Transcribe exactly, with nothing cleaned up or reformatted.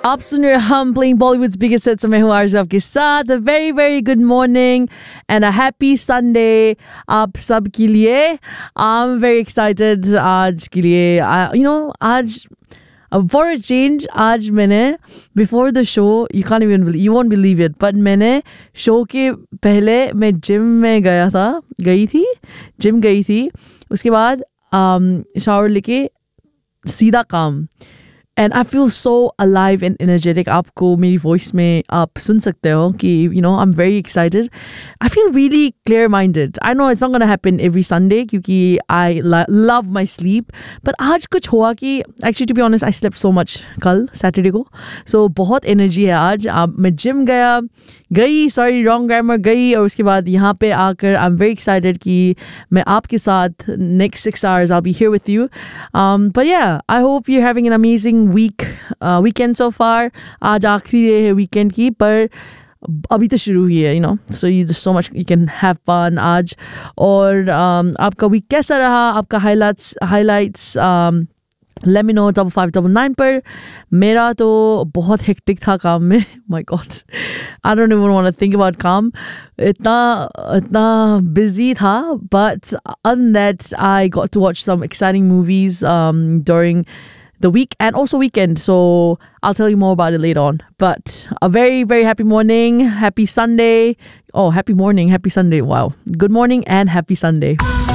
आप सुन रहे हम playing Bollywood's biggest hits. मैं हूँ आरज़ आपके साथ. A very very good morning and a happy Sunday आप सब के लिए. I'm very excited आज के लिए. I, you know आज uh, for a change आज मैंने before the show you can't even believe, you won't believe it, but मैंने show के पहले मैं gym में गया था गई थी gym गई थी उसके बाद um, shower लेके सीधा काम. And I feel so alive and energetic. आपको मेरी voice में आप सुन सकते हो कि you know I'm very excited. I feel really clear-minded. I know it's not gonna happen every Sunday क्योंकि I lo- love my sleep. But आज कुछ हुआ कि actually to be honest I slept so much कल Saturday को. So बहुत energy है आज. अब मैं gym गया गई sorry wrong grammar गई और उसके बाद यहाँ पे आकर I'm very excited कि मैं आपके साथ next six hours I'll be here with you. Um, but yeah, I hope you're having an amazing week uh, weekend so far. आज आखिरी डे है weekend की पर अभी तो शुरू हुई है you know so you just so much you can have fun आज. और um, आपका week कैसा रहा आपका highlights highlights um, let me know double five double nine पर. मेरा तो बहुत hectic था काम में. My God, I don't even want to think about काम. इतना इतना busy था. But other than that I got to watch some exciting movies um, during the week and also weekend, so I'll tell you more about it later on. But a very very happy morning, happy Sunday. Oh, happy morning, happy Sunday. Wow, good morning and happy Sunday.